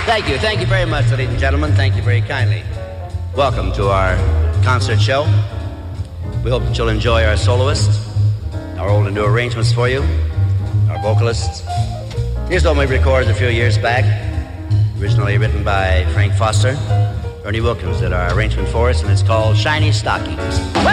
Thank you very much, ladies and gentlemen. Thank you very kindly. Welcome to our concert show. We hope that you'll enjoy our soloists, our old and new arrangements for you, our vocalists. Here's one we recorded a few years back, originally written by Frank Foster. Ernie Wilkins did our arrangement for us, and it's called Shiny Stockings. Well,